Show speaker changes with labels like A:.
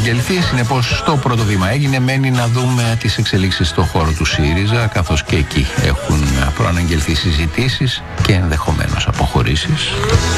A: προαναγγελθεί. Συνεπώς το πρώτο βήμα έγινε. Μένει να δούμε τις εξελίξεις στον χώρο του ΣΥΡΙΖΑ, καθώς και εκεί έχουν προαναγγελθεί συζητήσεις και ενδεχομένως αποχωρήσεις.